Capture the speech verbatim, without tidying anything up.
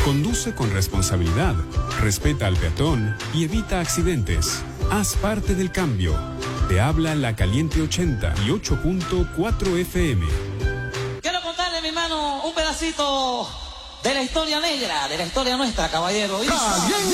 Conduce con responsabilidad, respeta al peatón y evita accidentes. Haz parte del cambio. Te habla La Caliente ochenta y ocho punto cuatro F M. Quiero contarle, mi hermano, un pedacito de la historia negra, de la historia nuestra, caballero.